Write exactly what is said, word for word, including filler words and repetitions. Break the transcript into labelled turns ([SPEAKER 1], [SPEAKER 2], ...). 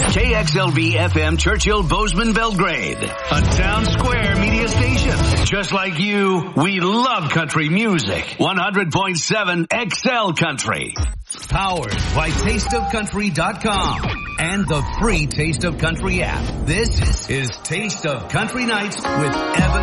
[SPEAKER 1] K X L V F M Churchill Bozeman Belgrade, a town square media station. Just like you, we love country music. one hundred point seven X L Country. Powered by taste of country dot com and the free Taste of Country app. This is Taste of Country Nights with Evan